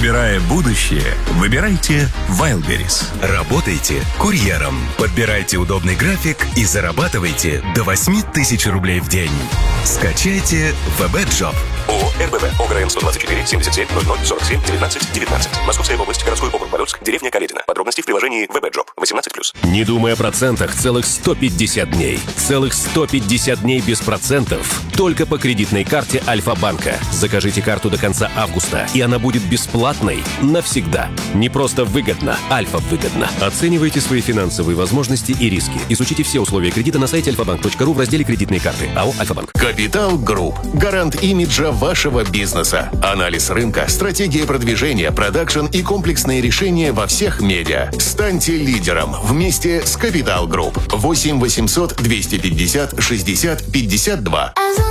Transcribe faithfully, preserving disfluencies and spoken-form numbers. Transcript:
Выбирая будущее, выбирайте Wildberries. Работайте курьером. Подбирайте удобный график и зарабатывайте до восемь тысяч рублей в день. Скачайте ВБ-джоб. ООО РБВ, ОГРН сто двадцать четыре, семьдесят семь, ноль ноль, сорок семь, девятнадцать, девятнадцать. Московская область, городской округ Полоцк, деревня Каледина. Подробности в приложении ВБ-джоб. восемнадцать плюс. Не думай о процентах целых сто пятьдесят дней. Целых сто пятьдесят дней без процентов. Только по кредитной карте Альфа-банка. Закажите карту до конца августа, и она будет бесплатной навсегда. Не просто выгодно, Альфа-выгодно. Оценивайте свои финансовые возможности и риски. Изучите все условия кредита на сайте альфа банк точка ру в разделе «Кредитные карты». АО «Альфа-банк». Капитал Групп. Гарант имиджа вашего бизнеса. Анализ рынка, стратегия продвижения, продакшн и комплексные решения во всех медиа. Станьте лидером вместе с Капитал Групп. восемь восемьсот двести пятьдесят шестьдесят пятьдесят два.